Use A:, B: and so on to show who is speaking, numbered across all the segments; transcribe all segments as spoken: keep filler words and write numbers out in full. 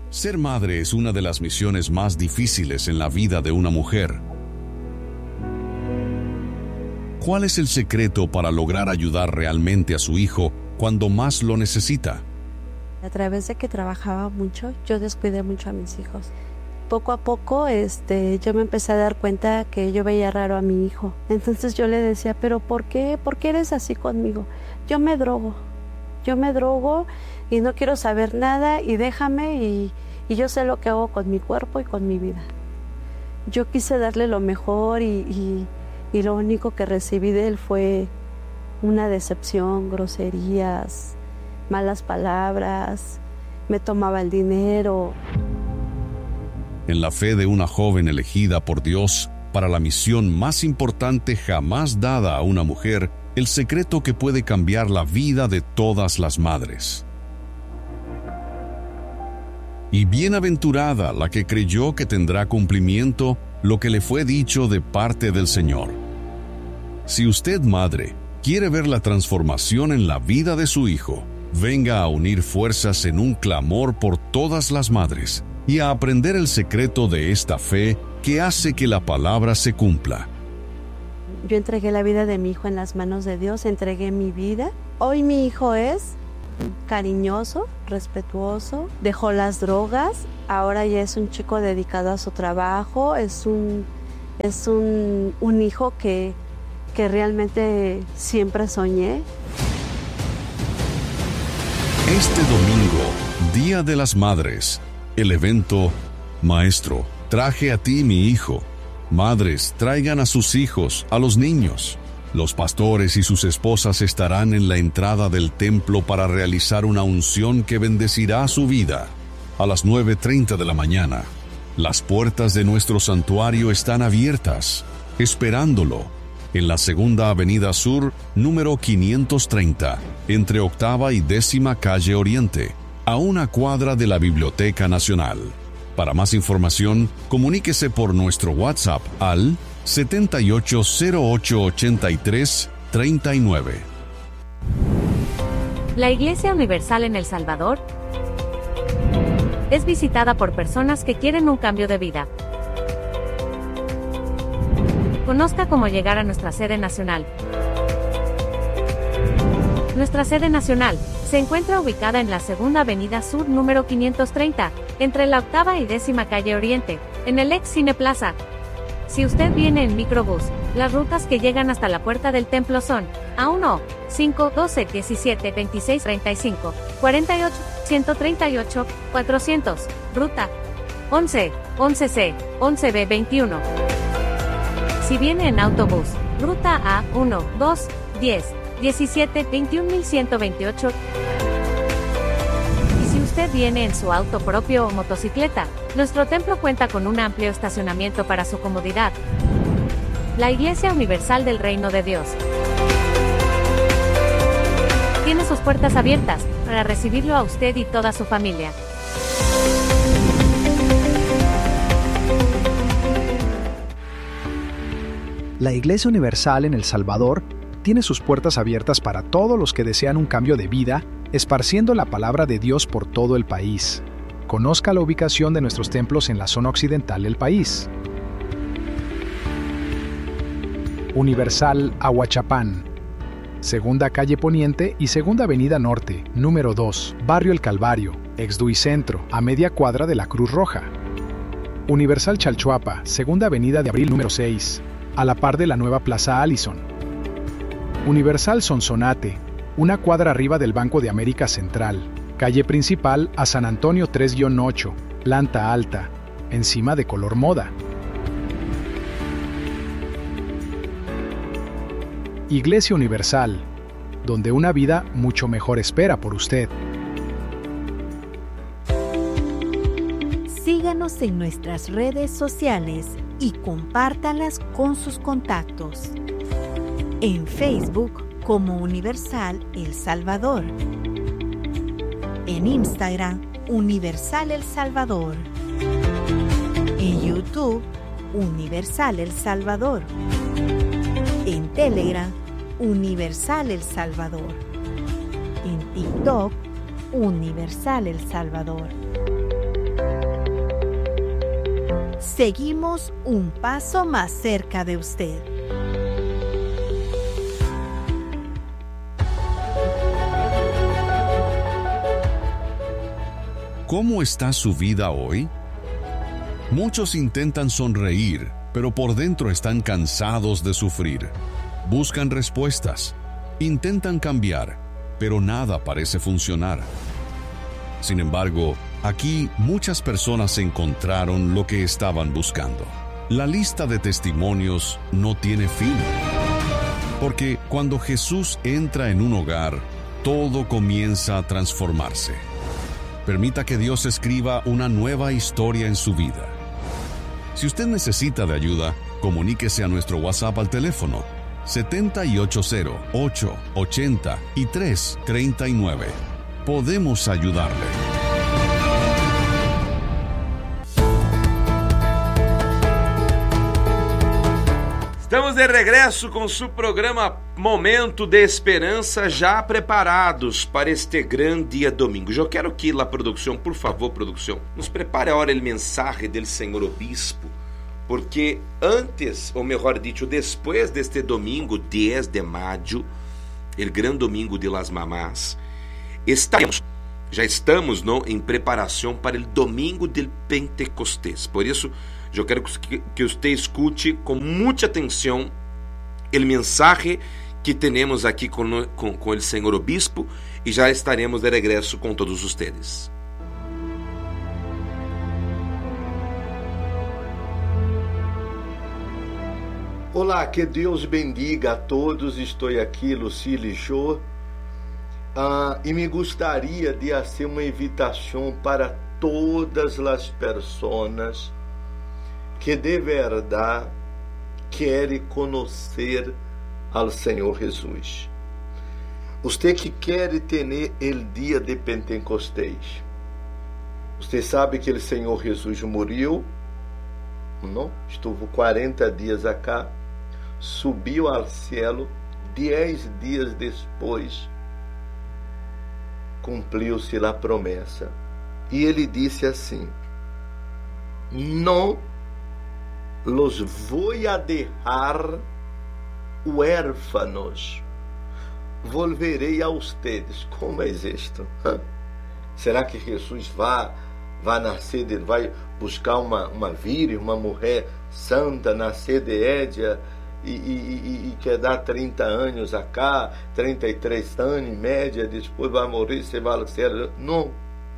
A: Ser madre es una de las misiones más difíciles en la vida de una mujer. ¿Cuál es el secreto para lograr ayudar realmente a su hijo cuando más lo necesita?
B: A través de que trabajaba mucho, yo descuidé mucho a mis hijos. Poco a poco este, yo me empecé a dar cuenta que yo veía raro a mi hijo. Entonces yo le decía, ¿pero por qué? ¿Por qué eres así conmigo? Yo me drogo, yo me drogo y no quiero saber nada y déjame y, y yo sé lo que hago con mi cuerpo y con mi vida. Yo quise darle lo mejor y, y, y lo único que recibí de él fue una decepción, groserías, malas palabras, me tomaba el dinero.
A: En la fe de una joven elegida por Dios para la misión más importante jamás dada a una mujer, el secreto que puede cambiar la vida de todas las madres. Y bienaventurada la que creyó que tendrá cumplimiento lo que le fue dicho de parte del Señor. Si usted, madre, quiere ver la transformación en la vida de su hijo, venga a unir fuerzas en un clamor por todas las madres y a aprender el secreto de esta fe que hace que la palabra se cumpla.
B: Yo entregué la vida de mi hijo en las manos de Dios, entregué mi vida. Hoy mi hijo es cariñoso, respetuoso, dejó las drogas, ahora ya es un chico dedicado a su trabajo, es un, es un, un hijo que, que realmente siempre soñé.
A: Este domingo, Día de las Madres, el evento Maestro, traje a ti mi hijo. Madres, traigan a sus hijos, a los niños. Los pastores y sus esposas estarán en la entrada del templo para realizar una unción que bendecirá su vida. A las nueve treinta de la mañana, las puertas de nuestro santuario están abiertas, esperándolo, en la Segunda Avenida Sur, número quinientos treinta, entre Octava y Décima Calle Oriente, a una cuadra de la Biblioteca Nacional. Para más información, comuníquese por nuestro WhatsApp al setenta y ocho cero ocho ochenta y tres treinta y nueve.
C: La Iglesia Universal en El Salvador es visitada por personas que quieren un cambio de vida. Conozca cómo llegar a nuestra sede nacional. Nuestra sede nacional se encuentra ubicada en la Segunda Avenida Sur número quinientos treinta, entre la Octava y Décima Calle Oriente, en el ex Cine Plaza. Si usted viene en microbús, las rutas que llegan hasta la puerta del templo son A uno, cinco, doce, diecisiete, veintiséis, treinta y cinco, cuarenta y ocho, ciento treinta y ocho, cuatrocientos, ruta once, once C, once B veintiuno. Si viene en autobús, ruta A uno, dos, diez, diecisiete, veintiún mil ciento veintiocho. Y si usted viene en su auto propio o motocicleta, nuestro templo cuenta con un amplio estacionamiento para su comodidad. La Iglesia Universal del Reino de Dios tiene sus puertas abiertas para recibirlo a usted y toda su familia.
D: La Iglesia Universal en El Salvador tiene sus puertas abiertas para todos los que desean un cambio de vida, esparciendo la palabra de Dios por todo el país. Conozca la ubicación de nuestros templos en la zona occidental del país. Universal Ahuachapán, Segunda Calle Poniente y Segunda Avenida Norte, número dos, Barrio El Calvario, Exduicentro, a media cuadra de la Cruz Roja. Universal Chalchuapa, Segunda Avenida de Abril número seis, a la par de la nueva Plaza Allison. Universal Sonsonate, una cuadra arriba del Banco de América Central, calle principal a San Antonio tres ocho, planta alta, encima de Color Moda. Iglesia Universal, donde una vida mucho mejor espera por usted.
E: Síganos en nuestras redes sociales y compártalas con sus contactos. En Facebook como Universal El Salvador. En Instagram, Universal El Salvador. En YouTube, Universal El Salvador. En Telegram, Universal El Salvador. En TikTok, Universal El Salvador. seguimos un paso más cerca de usted.
A: ¿Cómo está su vida hoy? Muchos intentan sonreír, pero por dentro están cansados de sufrir. Buscan respuestas, intentan cambiar, pero nada parece funcionar. Sin embargo, aquí muchas personas encontraron lo que estaban buscando. La lista de testimonios no tiene fin. Porque cuando Jesús entra en un hogar, todo comienza a transformarse. Permita que Dios escriba una nueva historia en su vida. Si usted necesita de ayuda, comuníquese a nuestro WhatsApp al teléfono siete ocho cero, ocho ocho cero y tres tres nueve. Podemos ayudarle.
F: Estamos de regresso com seu programa Momento de Esperança, já preparados para este grande dia domingo. Eu quero que a produção, por favor, produção, nos prepare agora o mensagem do Senhor Obispo, porque antes, ou melhor dito, depois deste domingo, dez de maio, o grande domingo de las mamás, estamos, já estamos não, em preparação para o domingo do Pentecostés. Por isso, eu quero que, que você escute com muita atenção o mensagem que temos aqui com, com, com o Senhor Obispo e já estaremos de regresso com todos vocês.
G: Olá, que Deus bendiga a todos. Estou aqui, Lucille Jô, ah, e me gostaria de fazer uma invitação para todas as pessoas que de verdade querem conhecer ao Senhor Jesus. Você que quer ter o dia de Pentecostés, você sabe que o Senhor Jesus morreu, não? Estuvo quarenta dias acá, subiu ao céu, dez dias depois cumpriu-se a promessa. E ele disse assim: não los voy a dejar huérfanos, volverei a ustedes. Como é isto? Será que Jesus vai, vai nascer, de, vai buscar uma, uma virgem, uma mulher santa, nascer de Édia e, e, e, e quer dar trinta anos acá, trinta e três anos em média, depois vai morrer, você vai ao céu? Não.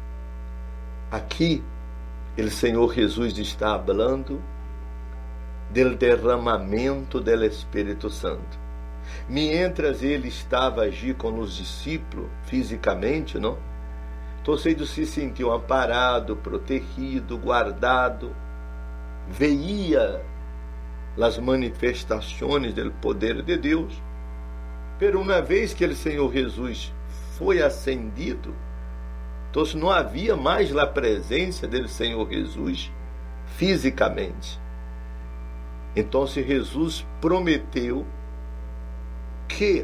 G: Aqui, o Senhor Jesus está falando del derramamento do Espírito Santo. Mientras ele estava agir com os discípulos fisicamente, não? Todos se sentiam amparado, protegido, guardado. Veia as manifestações do poder de Deus. Pero uma vez que o Senhor Jesus foi ascendido, então não havia mais a presença do Senhor Jesus fisicamente. Então Jesus prometeu que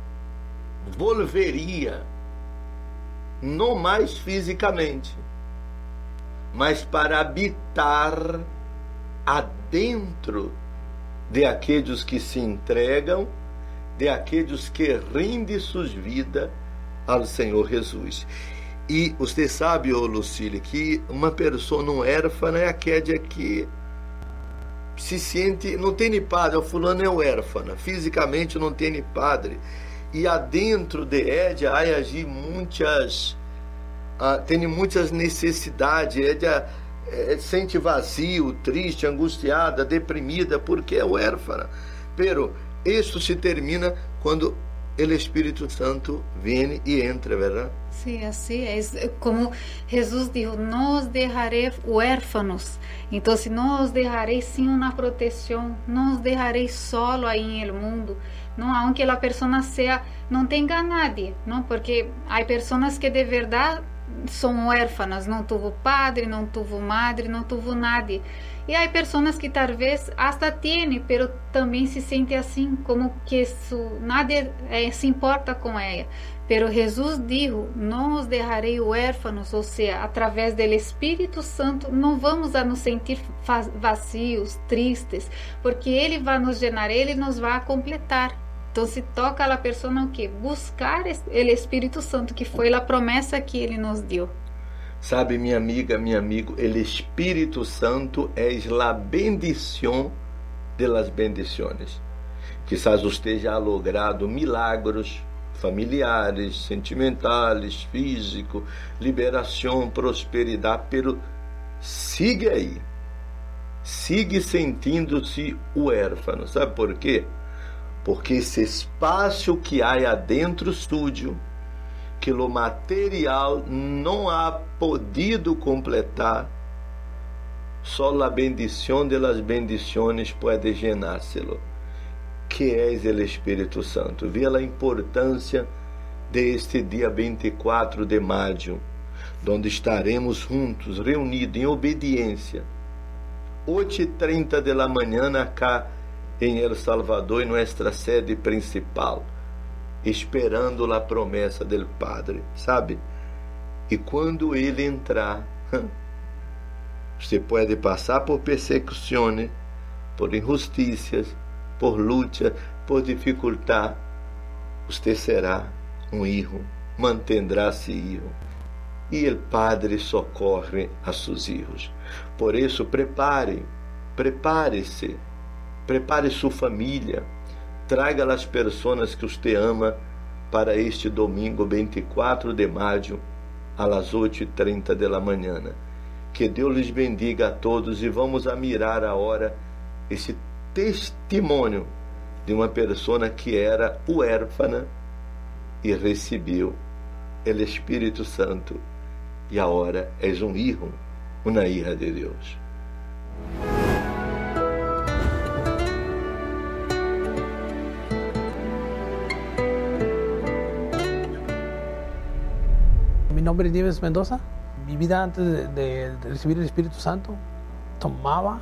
G: volveria não mais fisicamente, mas para habitar adentro de aqueles que se entregam, de aqueles que rendem suas vidas ao Senhor Jesus. E você sabe, ô Lucília, que uma pessoa não órfã é aquela que se sente, não tem padre, o fulano é órfã, fisicamente não tem padre. E adentro de Édia há agir muitas, uh, tem muitas necessidades. Édia é, sente vazio, triste, angustiada, deprimida, porque é órfã. Pero isso se termina quando o Espírito Santo vem e entra, verdade?
H: Sí, así es. Como Jesús dijo, no os dejaré huérfanos. Entonces, no os dejaré sin una protección, no os dejaré solo ahí en el mundo. No, aunque la persona sea, no tenga a nadie, ¿no? Porque hay personas que de verdad são huérfanas, não tuvo padre, não tuvo madre, não tuvo nadie. E há pessoas que talvez hasta tiene, pero também se sente assim, como que su, nadie eh, se importa com ela. Pero Jesus dijo, não os deixarei huérfanos, ou seja, através do Espírito Santo, não vamos a nos sentir vazios, tristes, porque Ele vai nos llenar, Ele nos vai completar. Então se toca a pessoa o que? Buscar o Espírito Santo, que foi a promessa que Ele nos deu.
G: Sabe, minha amiga, meu amigo, o Espírito Santo é a bendição de las bendiciones. Quizás você já ha logrado milagros familiares, sentimentales, físico, liberação, prosperidade, pero sigue aí, sigue sentindo-se huérfano. Sabe por quê? Porque esse espaço que há adentro do estúdio, que o material não ha podido completar, só a bendição de las bendiciones pode llenárselo, que é o Espírito Santo. Vê a importância deste dia vinte e quatro de maio, onde estaremos juntos, reunidos em obediência, oito e trinta da manhã, acá em El Salvador, em nossa sede principal, esperando a promessa do Padre, sabe? E quando Ele entrar, você pode passar por persecuções, por injustiças, por luta, por dificuldade. Você será um hijo, mantendrá-se hijo. E o Padre socorre a seus hijos. Por isso, prepare, prepare-se, prepare sua família, traga as pessoas que você ama para este domingo vinte e quatro de maio, às oito e trinta da manhã. Que Deus lhes bendiga a todos e vamos a mirar agora esse testemunho de uma pessoa que era huérfana e recebeu o Espírito Santo e agora és um hijo, uma hija de Deus.
I: Mi nombre es Nieves Mendoza. Mi vida antes de, de, de recibir el Espíritu Santo, tomaba,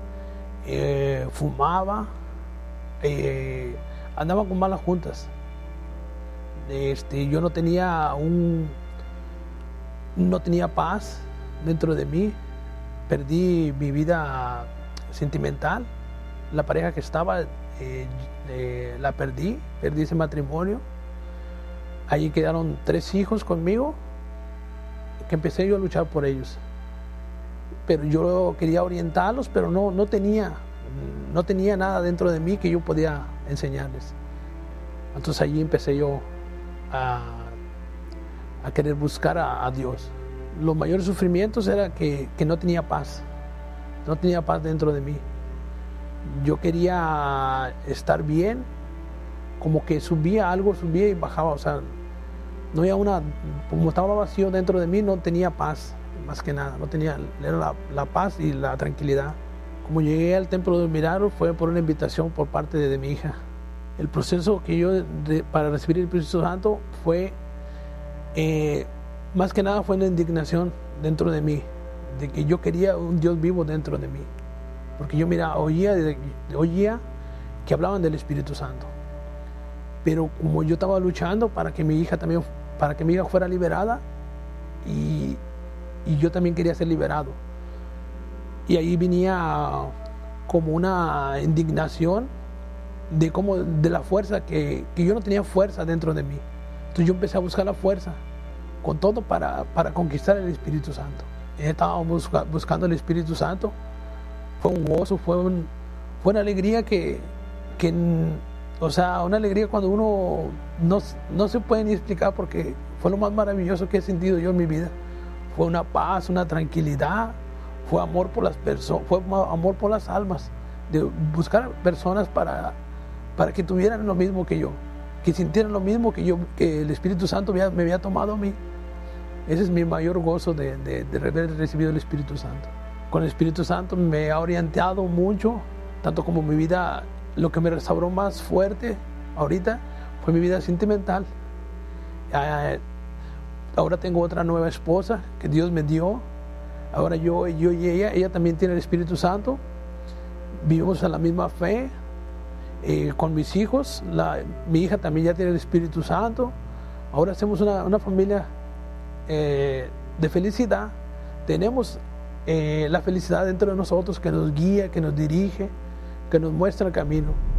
I: eh, fumaba, eh, andaba con malas juntas. Este, yo no tenía un, no tenía paz dentro de mí. Perdí mi vida sentimental. La pareja que estaba, eh, eh, la perdí, perdí ese matrimonio. Allí quedaron tres hijos conmigo, que empecé yo a luchar por ellos. Pero yo quería orientarlos, pero no, no tenía, no tenía nada dentro de mí que yo podía enseñarles. Entonces allí empecé yo a, a querer buscar a, a Dios. Los mayores sufrimientos era que, que no tenía paz, no tenía paz dentro de mí. Yo quería estar bien, como que subía algo, subía y bajaba, o sea, no había una, como estaba vacío dentro de mí, no tenía paz, más que nada, no tenía, era la, la paz y la tranquilidad. Como llegué al Templo del Milagro fue por una invitación por parte de, de mi hija. El proceso que yo, de, para recibir el Espíritu Santo fue, eh, más que nada fue una indignación dentro de mí, de que yo quería un Dios vivo dentro de mí. Porque yo, mira, oía, oía que hablaban del Espíritu Santo. Pero como yo estaba luchando para que mi hija también, para que mi hija fuera liberada, y, y yo también quería ser liberado. Y ahí venía como una indignación de, como, de la fuerza, que, que yo no tenía fuerza dentro de mí. Entonces yo empecé a buscar la fuerza con todo para, para conquistar el Espíritu Santo. Estábamos busca, buscando el Espíritu Santo. Fue un gozo, fue, un, fue una alegría que, que, o sea, una alegría cuando uno no, no se puede ni explicar, porque fue lo más maravilloso que he sentido yo en mi vida. Fue una paz, una tranquilidad, fue amor por las personas, fue amor por las almas, de buscar personas para, para que tuvieran lo mismo que yo, que sintieran lo mismo que yo, que el Espíritu Santo me había, me había tomado a mí. Ese es mi mayor gozo de, de, de haber recibido el Espíritu Santo. Con el Espíritu Santo me ha orientado mucho, tanto como mi vida. Lo que me restauró más fuerte ahorita fue mi vida sentimental. Eh, ahora tengo otra nueva esposa que Dios me dio. Ahora yo, yo y ella, ella también tiene el Espíritu Santo. Vivimos en la misma fe. Eh, con mis hijos, la, mi hija también ya tiene el Espíritu Santo. Ahora hacemos una, una familia eh, de felicidad. Tenemos eh, la felicidad dentro de nosotros que nos guía, que nos dirige, que nos muestra el camino.